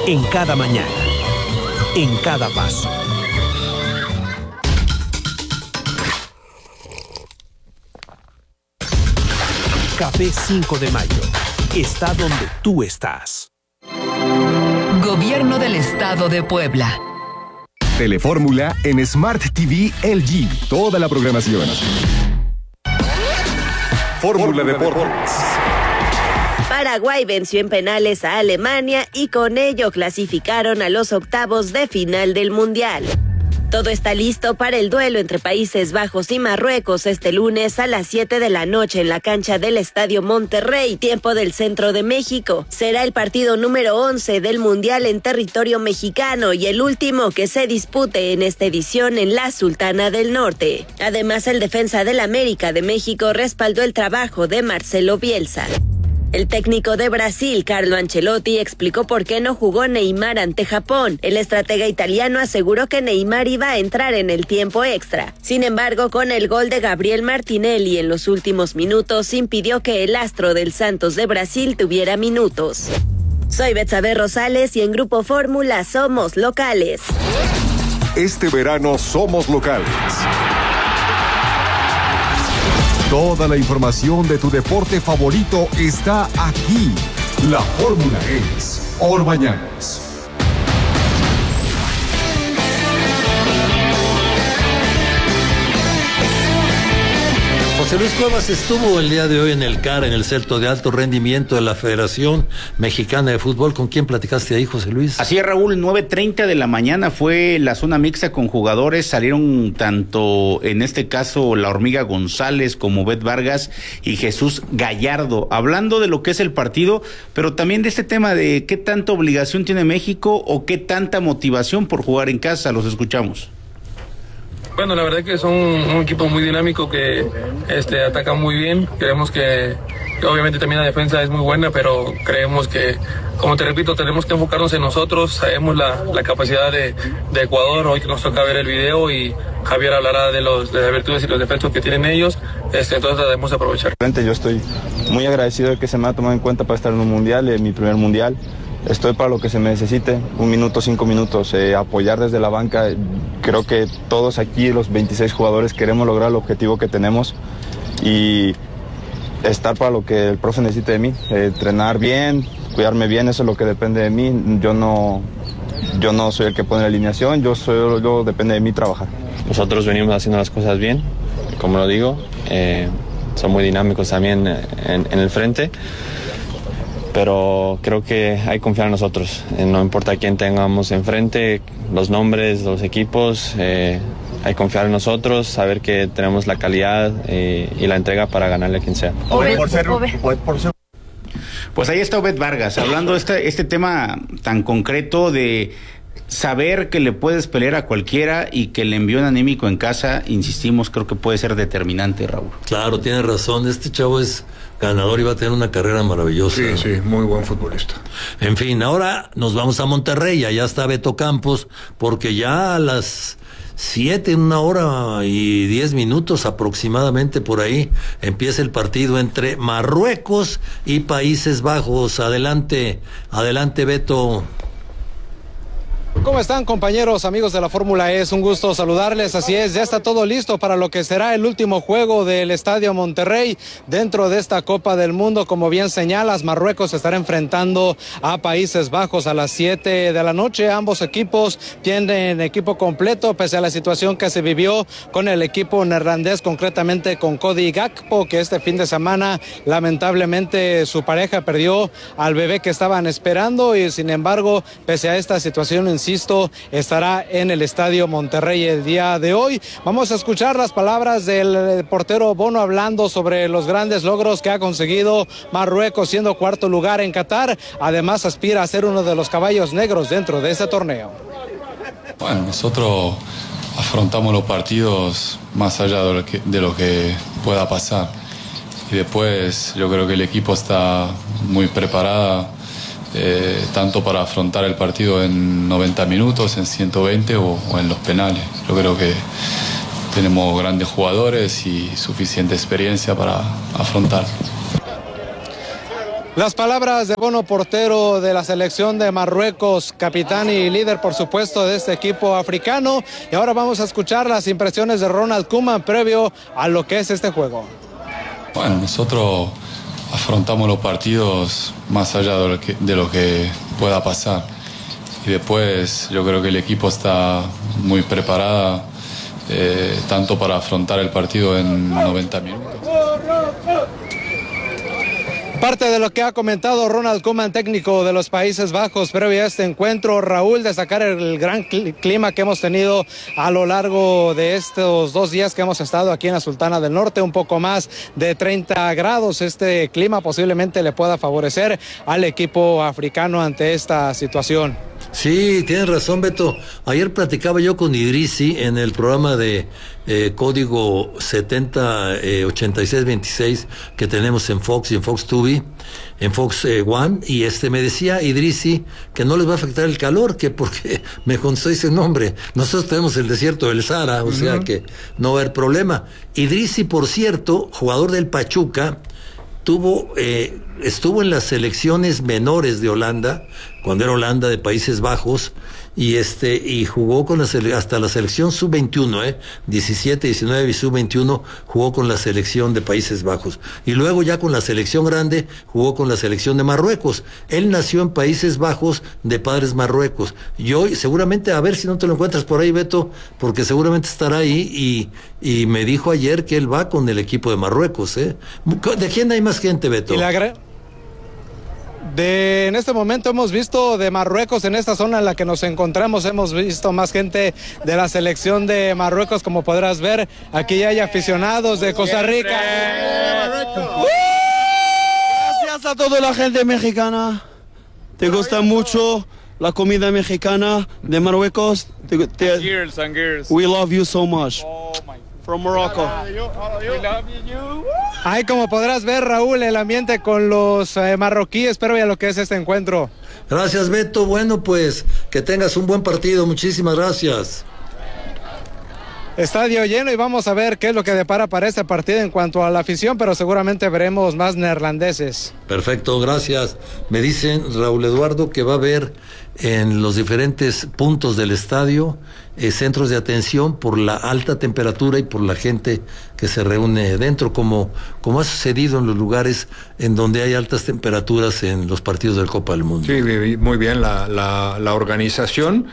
En cada mañana, en cada paso. Café 5 de Mayo. Está donde tú estás. Gobierno del Estado de Puebla. Telefórmula en Smart TV LG. Toda la programación. Fórmula Deportes. Paraguay venció en penales a Alemania y con ello clasificaron a los octavos de final del Mundial. Todo está listo para el duelo entre Países Bajos y Marruecos este lunes a las 7 de la noche en la cancha del Estadio Monterrey, tiempo del centro de México. Será el partido número 11 del Mundial en territorio mexicano y el último que se dispute en esta edición en la Sultana del Norte. Además, el defensa del América de México respaldó el trabajo de Marcelo Bielsa. El técnico de Brasil, Carlo Ancelotti, explicó por qué no jugó Neymar ante Japón. El estratega italiano aseguró que Neymar iba a entrar en el tiempo extra. Sin embargo, con el gol de Gabriel Martinelli en los últimos minutos, impidió que el astro del Santos de Brasil tuviera minutos. Soy Betsabe Rosales y en Grupo Fórmula somos locales. Este verano somos locales. Toda la información de tu deporte favorito está aquí. La fórmula es Orbañanos. José Luis Cuevas estuvo el día de hoy en el CAR, en el Centro de Alto Rendimiento de la Federación Mexicana de Fútbol. ¿Con quién platicaste ahí, José Luis? Así es, Raúl, 9:30 de la mañana fue la zona mixta con jugadores. Salieron tanto, en este caso, la Hormiga González como Bet Vargas y Jesús Gallardo, hablando de lo que es el partido, pero también de este tema de qué tanta obligación tiene México o qué tanta motivación por jugar en casa. Los escuchamos. Bueno, la verdad que son un equipo muy dinámico que ataca muy bien. Creemos que obviamente también la defensa es muy buena, pero creemos que, como te repito, tenemos que enfocarnos en nosotros. Sabemos la capacidad de Ecuador. Hoy nos toca ver el video y Javier hablará de las virtudes y los defectos que tienen ellos. Entonces debemos aprovechar. Yo estoy muy agradecido de que se me ha tomado en cuenta para estar en un mundial, en mi primer mundial. Estoy para lo que se me necesite, 1 minuto, 5 minutos, apoyar desde la banca. Creo que todos aquí, los 26 jugadores, queremos lograr el objetivo que tenemos y estar para lo que el profe necesite de mí, entrenar bien, cuidarme bien, eso es lo que depende de mí. Yo no soy el que pone la alineación, yo depende de mí trabajar. Nosotros venimos haciendo las cosas bien, como lo digo, son muy dinámicos también en el frente. Pero creo que hay que confiar en nosotros, no importa quién tengamos enfrente, los nombres, los equipos, hay que confiar en nosotros, saber que tenemos la calidad y la entrega para ganarle a quien sea. Pues ahí está Obed Vargas, hablando de este tema tan concreto de saber que le puedes pelear a cualquiera y que el envío anímico en casa, insistimos, creo que puede ser determinante, Raúl. Claro, tiene razón, este chavo es ganador y va a tener una carrera maravillosa. Sí, muy buen futbolista. En fin, ahora nos vamos a Monterrey, allá está Beto Campos, porque ya a las 7, 1 hora y 10 minutos aproximadamente por ahí, empieza el partido entre Marruecos y Países Bajos. Adelante, Beto. ¿Cómo están, compañeros, amigos de la Fórmula E? Es un gusto saludarles. Así es, ya está todo listo para lo que será el último juego del Estadio Monterrey dentro de esta Copa del Mundo. Como bien señalas, Marruecos estará enfrentando a Países Bajos a las 7 de la noche. Ambos equipos tienen equipo completo, pese a la situación que se vivió con el equipo neerlandés, concretamente con Cody Gakpo, que este fin de semana, lamentablemente, su pareja perdió al bebé que estaban esperando y, sin embargo, pese a esta situación, insisto, estará en el Estadio Monterrey el día de hoy. Vamos a escuchar las palabras del portero Bono hablando sobre los grandes logros que ha conseguido Marruecos, siendo 4º lugar en Qatar. Además, aspira a ser uno de los caballos negros dentro de ese torneo. Bueno, nosotros afrontamos los partidos más allá de lo que pueda pasar. Y después yo creo que el equipo está muy preparado, tanto para afrontar el partido en 90 minutos, en 120 o en los penales. Yo creo que tenemos grandes jugadores y suficiente experiencia para afrontar. Las palabras de Bono, portero de la selección de Marruecos, capitán y líder, por supuesto, de este equipo africano. Y ahora vamos a escuchar las impresiones de Ronald Koeman previo a lo que es este juego. Bueno, nosotros afrontamos los partidos más allá de lo que pueda pasar. Y después yo creo que el equipo está muy preparado, tanto para afrontar el partido en 90 minutos. Parte de lo que ha comentado Ronald Koeman, técnico de los Países Bajos, previo a este encuentro. Raúl, destacar el gran clima que hemos tenido a lo largo de estos 2 días que hemos estado aquí en la Sultana del Norte, un poco más de 30 grados. Este clima posiblemente le pueda favorecer al equipo africano ante esta situación. Sí, tienes razón, Beto. Ayer platicaba yo con Idrissi en el programa de código 708626 que tenemos en Fox y en Fox TV, en Fox One, y me decía Idrissi que no les va a afectar el calor, que porque me contestó ese nombre, nosotros tenemos el desierto del Sahara, o sea que no va a haber problema. Idrissi, por cierto, jugador del Pachuca, estuvo en las selecciones menores de Holanda, cuando era Holanda de Países Bajos, y jugó con hasta la selección sub-21, 17, 19 y sub-21 jugó con la selección de Países Bajos, y luego ya con la selección grande jugó con la selección de Marruecos. Él nació en Países Bajos de padres marruecos, y hoy seguramente, a ver si no te lo encuentras por ahí, Beto, porque seguramente estará ahí, y me dijo ayer que él va con el equipo de Marruecos. ¿De quién hay más gente, Beto? En este momento hemos visto de Marruecos, en esta zona en la que nos encontramos, hemos visto más gente de la selección de Marruecos, como podrás ver. Aquí ya hay aficionados de Costa Rica. Gracias a toda la gente mexicana. ¿Te gusta mucho la comida mexicana de Marruecos? We love you so much. From Morocco. Ahí, como podrás ver, Raúl, el ambiente con los marroquíes, pero ya lo que es este encuentro. Gracias, Beto. Bueno, pues que tengas un buen partido. Muchísimas gracias. Estadio lleno, y vamos a ver qué es lo que depara para este partido en cuanto a la afición, pero seguramente veremos más neerlandeses. Perfecto, gracias. Me dicen, Raúl Eduardo, que va a haber en los diferentes puntos del estadio centros de atención por la alta temperatura y por la gente que se reúne dentro, como ha sucedido en los lugares en donde hay altas temperaturas en los partidos del Copa del Mundo. Sí, muy bien la organización,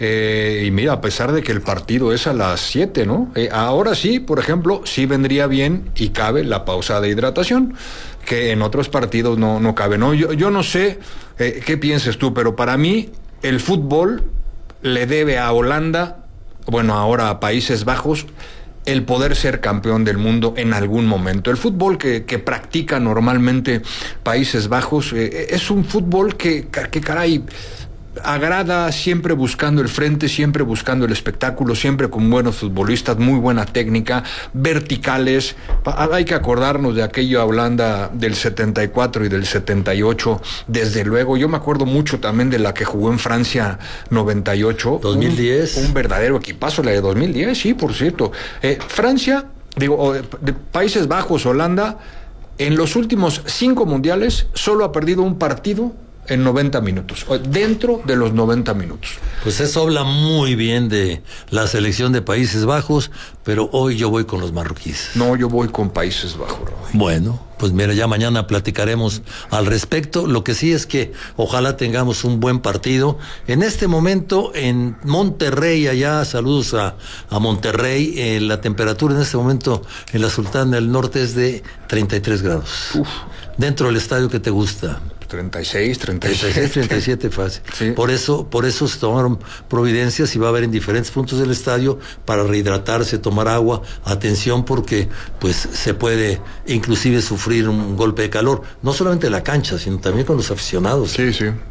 y mira, a pesar de que el partido es a las 7, ¿no? Ahora sí, por ejemplo, sí vendría bien y cabe la pausa de hidratación, que en otros partidos no cabe, ¿no? Yo no sé qué pienses tú, pero para mí el fútbol le debe a Holanda, bueno, ahora a Países Bajos, el poder ser campeón del mundo en algún momento. El fútbol que practica normalmente Países Bajos es un fútbol que caray, agrada, siempre buscando el frente, siempre buscando el espectáculo, siempre con buenos futbolistas, muy buena técnica, verticales. Hay que acordarnos de aquella Holanda del 74 y del 78, desde luego. Yo me acuerdo mucho también de la que jugó en Francia 98. 2010. Un verdadero equipazo, la de 2010, sí, por cierto. Francia, de Países Bajos, Holanda, en los últimos 5 mundiales solo ha perdido un partido en 90 minutos, dentro de los 90 minutos. Pues eso habla muy bien de la selección de Países Bajos, pero hoy yo voy con los marroquíes. No, yo voy con Países Bajos. Bueno, pues mira, ya mañana platicaremos al respecto. Lo que sí es que ojalá tengamos un buen partido. En este momento en Monterrey, allá, saludos a Monterrey, la temperatura en este momento en la Sultana del Norte es de 33 grados. Uf. Dentro del estadio que te gusta. 36, 37 fácil. Sí. Por eso se tomaron providencias, y va a haber en diferentes puntos del estadio para rehidratarse, tomar agua, atención, porque pues se puede inclusive sufrir un golpe de calor, no solamente en la cancha, sino también con los aficionados. Sí.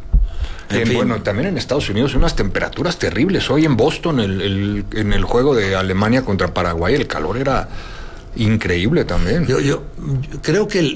Bueno, también en Estados Unidos unas temperaturas terribles. Hoy en Boston, en el juego de Alemania contra Paraguay, el calor era increíble también. Yo creo que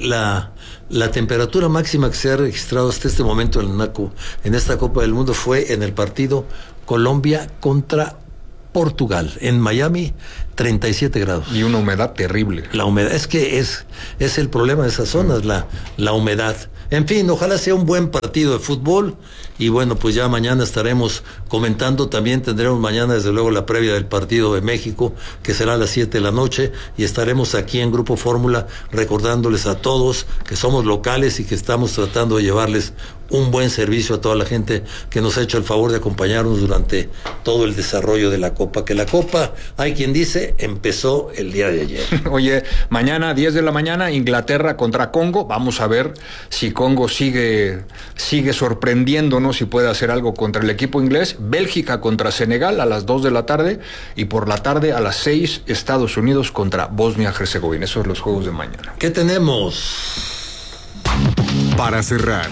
la temperatura máxima que se ha registrado hasta este momento en esta Copa del Mundo fue en el partido Colombia contra Portugal, en Miami, 37 grados. Y una humedad terrible. La humedad, es que es el problema de esas zonas, la humedad. En fin, ojalá sea un buen partido de fútbol y bueno, pues ya mañana estaremos comentando, también tendremos mañana desde luego la previa del partido de México, que será a las 7 de la noche y estaremos aquí en Grupo Fórmula recordándoles a todos que somos locales y que estamos tratando de llevarles un buen servicio a toda la gente que nos ha hecho el favor de acompañarnos durante todo el desarrollo de la Copa, que la Copa, hay quien dice, empezó el día de ayer. Oye, mañana 10 de la mañana, Inglaterra contra Congo, vamos a ver si Congo sigue sorprendiéndonos y puede hacer algo contra el equipo inglés. Bélgica contra Senegal a las 2 de la tarde y por la tarde a las 6 Estados Unidos contra Bosnia-Herzegovina. Esos son los juegos de mañana. ¿Qué tenemos? Para cerrar,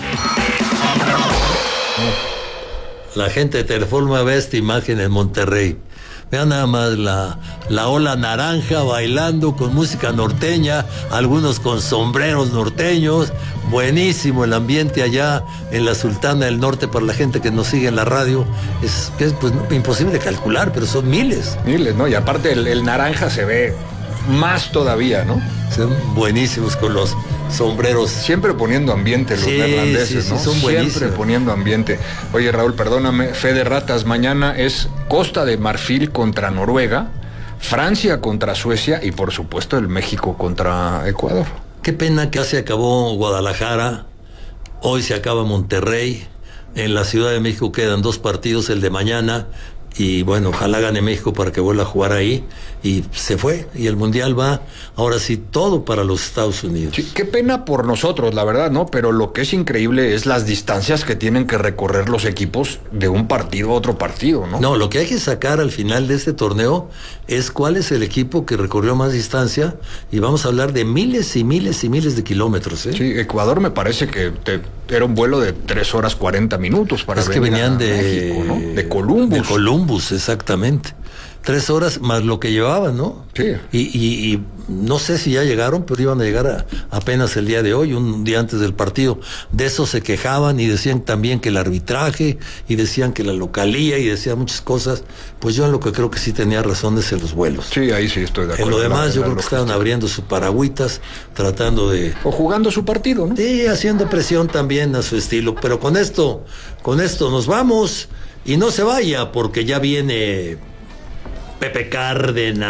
la gente de Teleforma ve esta imagen en Monterrey. Vean nada más la ola naranja bailando con música norteña, algunos con sombreros norteños. Buenísimo el ambiente allá en la Sultana del Norte para la gente que nos sigue en la radio. Es pues imposible calcular, pero son miles. Miles, ¿no? Y aparte el naranja se ve más todavía, ¿no? Son buenísimos con los sombreros. Siempre poniendo ambiente los neerlandeses, ¿no? Son buenísimos. Siempre poniendo ambiente. Oye, Raúl, perdóname, fe de ratas, mañana es Costa de Marfil contra Noruega, Francia contra Suecia y por supuesto el México contra Ecuador. Qué pena que ya se acabó Guadalajara, hoy se acaba Monterrey, en la Ciudad de México quedan 2 partidos, el de mañana, y bueno, ojalá gane México para que vuelva a jugar ahí, y se fue, y el Mundial va, ahora sí, todo para los Estados Unidos. Sí, qué pena por nosotros, la verdad, ¿no? Pero lo que es increíble es las distancias que tienen que recorrer los equipos de un partido a otro partido, ¿no? No, lo que hay que sacar al final de este torneo es cuál es el equipo que recorrió más distancia, y vamos a hablar de miles y miles y miles de kilómetros, ¿eh? Sí, Ecuador me parece que era un vuelo de 3 horas 40 minutos para venir. Es que venían de México, ¿no? De Columbus. De Columbus, exactamente. 3 horas más lo que llevaban, ¿no? Sí. Y no sé si ya llegaron, pero iban a llegar apenas el día de hoy, un día antes del partido. De eso se quejaban y decían también que el arbitraje, y decían que la localía, y decían muchas cosas. Pues yo en lo que creo que sí tenía razón es en los vuelos. Sí, ahí sí estoy de acuerdo. En lo demás yo creo que estaban abriendo sus paragüitas, tratando de... O jugando su partido, ¿no? Sí, haciendo presión también a su estilo. Pero con esto nos vamos, y no se vaya porque ya viene Pepe Cárdenas.